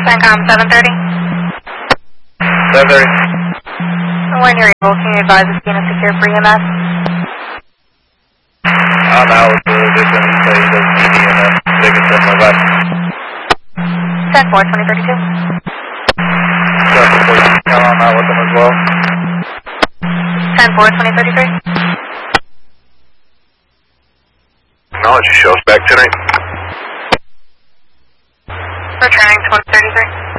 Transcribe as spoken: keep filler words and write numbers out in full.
CENTCOM seven thirty. seven thirty. When you're able, can you advise us being a secure for E M S? I'm out with the victim. He said he doesn't need E M S. They can send my back. ten four, twenty thirty-two. seven four, I'm out with them as well. ten four, twenty thirty-three. Acknowledge you show us back tonight. Returning twenty thirty-three.